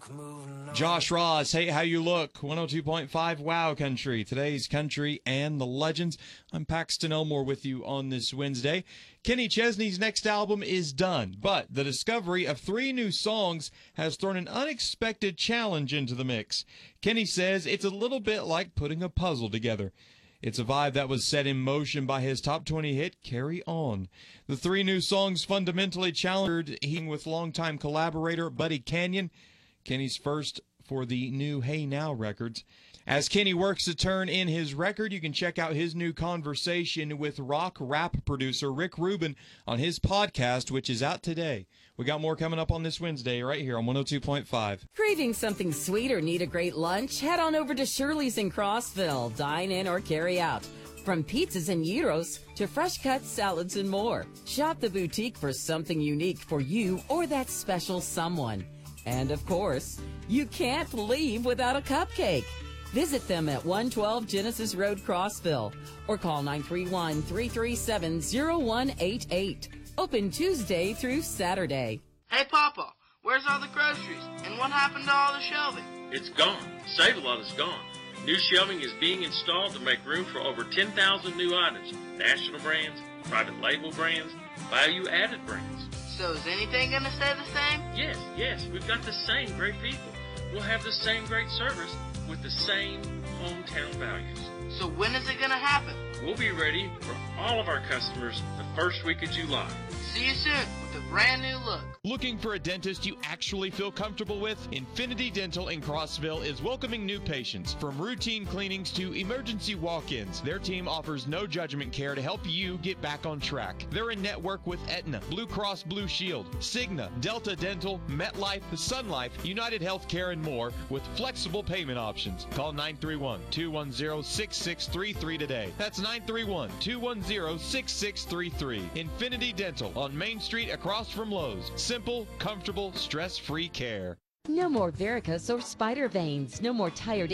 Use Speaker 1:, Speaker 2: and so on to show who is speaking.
Speaker 1: Josh Ross, hey, how you look? 102.5 Wow Country, today's country and the legends. I'm Paxton Elmore with you on this Wednesday. Kenny Chesney's next album is done, but the discovery of 3 new songs has thrown an unexpected challenge into the mix. Kenny says it's a little bit like putting a puzzle together. It's a vibe that was set in motion by his top 20 hit, Carry On. The 3 new songs fundamentally challenged him with longtime collaborator Buddy Canyon, Kenny's first for the new Hey Now records. As Kenny works to turn in his record, you can check out his new conversation with rock rap producer Rick Rubin on his podcast, which is out today. We got more coming up on this Wednesday right here on 102.5.
Speaker 2: Craving something sweet or need a great lunch? Head on over to Shirley's in Crossville. Dine in or carry out. From pizzas and gyros to fresh cut salads and more. Shop the boutique for something unique for you or that special someone. And of course, you can't leave without a cupcake. Visit them at 112 Genesis Road, Crossville, or call 931-337-0188. Open Tuesday through Saturday.
Speaker 3: Hey, Papa, where's all the groceries? And what happened to all the shelving?
Speaker 4: It's gone. Save-A-Lot is gone. New shelving is being installed to make room for over 10,000 new items. National brands, private label brands, value-added brands.
Speaker 3: So is anything going to stay the same?
Speaker 4: Yes, we've got the same great people. We'll have the same great service with the same hometown values.
Speaker 3: So when is it going to happen?
Speaker 4: We'll be ready for all of our customers the first week of July.
Speaker 3: See you soon with a brand new look.
Speaker 1: Looking for a dentist you actually feel comfortable with? Infinity Dental in Crossville is welcoming new patients. From routine cleanings to emergency walk-ins, their team offers no judgment care to help you get back on track. They're in network with Aetna, Blue Cross Blue Shield, Cigna, Delta Dental, MetLife, Sun Life, United Healthcare, and more with flexible payment options. Call 931-210-6633 today. That's 931-210-6633. Infinity Dental on Main Street across from Lowe's. Simple, comfortable, stress-free care.
Speaker 2: No more varicose or spider veins. No more tired